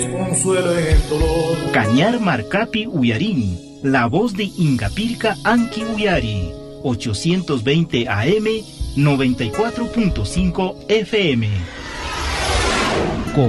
Consuelo en el dolor. Cañar Marcapi Uyarini, la voz de Ingapirca Anki Uyari, 820 AM, 94.5 FM.